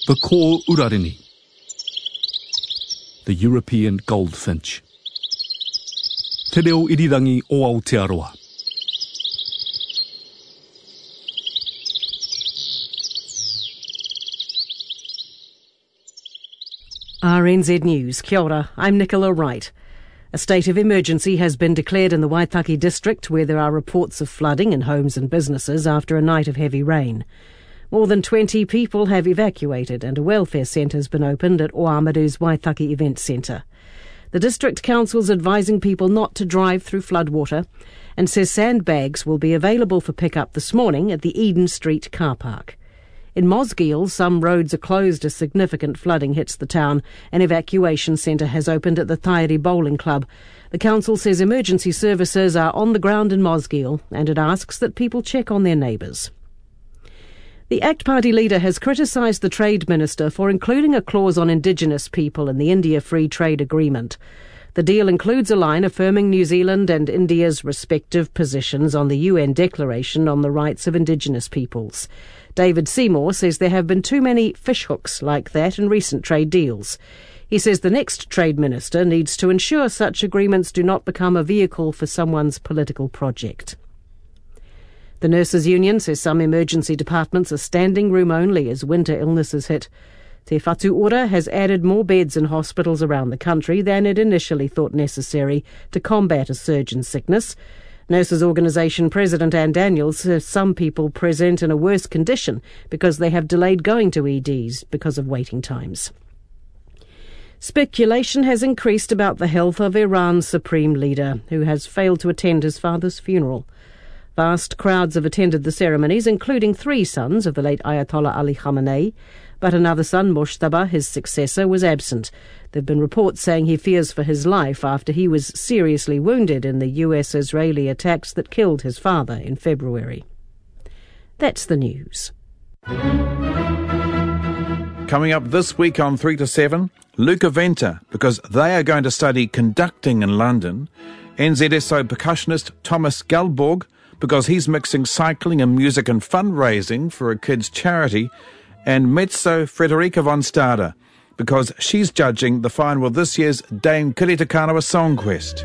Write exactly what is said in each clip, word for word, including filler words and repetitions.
The Ko Urarini, the European goldfinch. Te reo irirangi o Aotearoa. R N Z News. Kia ora, I'm Nicola Wright. A state of emergency has been declared in the Waitaki district where there are reports of flooding in homes and businesses after a night of heavy rain. More than twenty people have evacuated and a welfare centre has been opened at Oamaru's Waitaki Event Centre. The district council's advising people not to drive through floodwater and says sandbags will be available for pickup this morning at the Eden Street car park. In Mosgiel, some roads are closed as significant flooding hits the town. An evacuation centre has opened at the Taieri Bowling Club. The council says emergency services are on the ground in Mosgiel and it asks that people check on their neighbours. The ACT Party leader has criticised the Trade Minister for including a clause on Indigenous people in the India Free Trade Agreement. The deal includes a line affirming New Zealand and India's respective positions on the U N Declaration on the Rights of Indigenous Peoples. David Seymour says there have been too many fishhooks like that in recent trade deals. He says the next Trade Minister needs to ensure such agreements do not become a vehicle for someone's political project. The Nurses Union says some emergency departments are standing room only as winter illnesses hit. Te Whatu Ora has added more beds in hospitals around the country than it initially thought necessary to combat a surge in sickness. Nurses Organisation President Anne Daniels says some people present in a worse condition because they have delayed going to E Ds because of waiting times. Speculation has increased about the health of Iran's supreme leader, who has failed to attend his father's funeral. Vast crowds have attended the ceremonies, including three sons of the late Ayatollah Ali Khamenei, but another son, Moshtaba, his successor, was absent. There have been reports saying he fears for his life after he was seriously wounded in the U S-Israeli attacks that killed his father in February. That's the news. Coming up this week on three to seven, Luca Venta, because they are going to study conducting in London, N Z S O percussionist Thomas Galborg, because he's mixing cycling and music and fundraising for a kids' charity, and mezzo Frederica von Stade, because she's judging the final of this year's Dame Kiritakanawa Song Quest.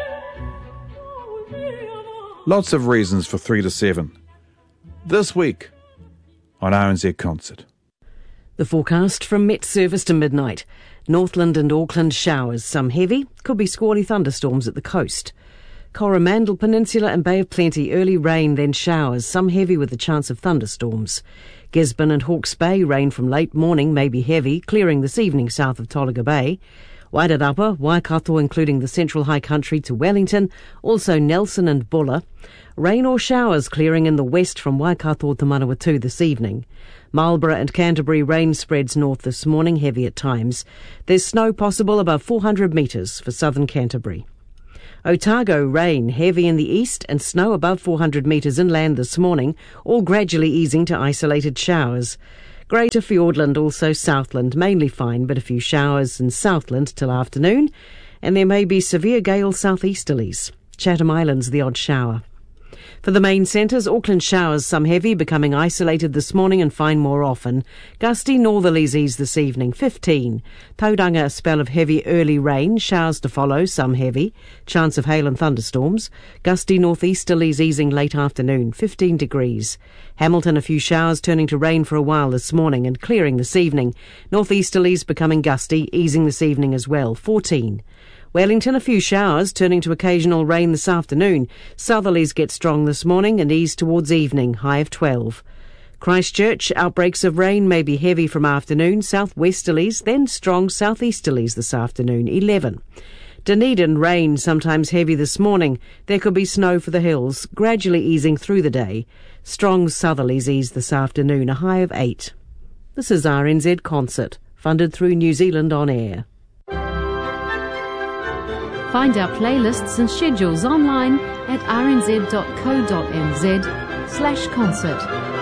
Lots of reasons for three to seven. This week on R N Z Concert. The forecast from Met Service to midnight. Northland and Auckland showers, some heavy, could be squally thunderstorms at the coast. Coromandel Peninsula and Bay of Plenty, early rain, then showers, some heavy with a chance of thunderstorms. Gisborne and Hawke's Bay, rain from late morning, may be heavy, clearing this evening south of Tolaga Bay. Wairarapa, Waikato including the Central High Country to Wellington, also Nelson and Buller. Rain or showers clearing in the west from Waikato to Manawatu this evening. Marlborough and Canterbury, rain spreads north this morning, heavy at times. There's snow possible above four hundred metres for southern Canterbury. Otago, rain, heavy in the east and snow above four hundred metres inland this morning, all gradually easing to isolated showers. Greater Fiordland, also Southland, mainly fine, but a few showers in Southland till afternoon, and there may be severe gale southeasterlies. Chatham Islands, the odd shower. For the main centres, Auckland showers, some heavy, becoming isolated this morning and fine more often. Gusty northerlies ease this evening, fifteen. Tauranga, a spell of heavy early rain, showers to follow, some heavy. Chance of hail and thunderstorms. Gusty northeasterlies easing late afternoon, fifteen degrees. Hamilton, a few showers turning to rain for a while this morning and clearing this evening. Northeasterlies becoming gusty, easing this evening as well, fourteen. Wellington, a few showers, turning to occasional rain this afternoon. Southerlies get strong this morning and ease towards evening, high of twelve. Christchurch, outbreaks of rain may be heavy from afternoon, southwesterlies, then strong southeasterlies this afternoon, eleven. Dunedin, rain, sometimes heavy this morning. There could be snow for the hills, gradually easing through the day. Strong southerlies ease this afternoon, a high of eight. This is R N Z Concert, funded through New Zealand On Air. Find our playlists and schedules online at r n z dot co dot n z slash concert.